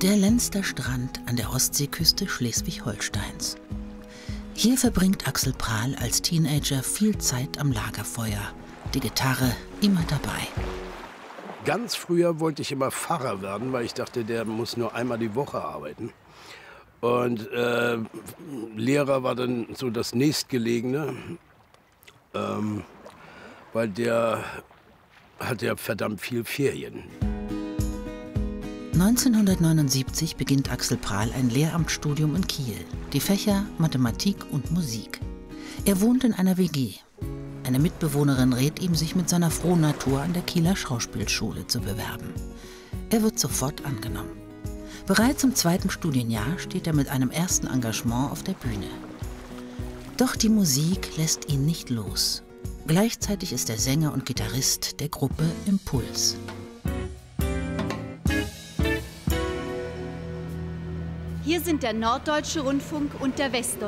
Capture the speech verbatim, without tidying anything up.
Der Lenster Strand an der Ostseeküste Schleswig-Holsteins. Hier verbringt Axel Prahl als Teenager viel Zeit am Lagerfeuer. Die Gitarre immer dabei. Ganz früher wollte ich immer Pfarrer werden, weil ich dachte, der muss nur einmal die Woche arbeiten. Und äh, Lehrer war dann so das nächstgelegene, ähm, weil der hat ja verdammt viel Ferien. neunzehnhundertneunundsiebzig beginnt Axel Prahl ein Lehramtsstudium in Kiel. Die Fächer Mathematik und Musik. Er wohnt in einer W G. Eine Mitbewohnerin rät ihm, sich mit seiner frohen Natur an der Kieler Schauspielschule zu bewerben. Er wird sofort angenommen. Bereits im zweiten Studienjahr steht er mit einem ersten Engagement auf der Bühne. Doch die Musik lässt ihn nicht los. Gleichzeitig ist er Sänger und Gitarrist der Gruppe Impuls. Hier sind der Norddeutsche Rundfunk und der Westdeutsche.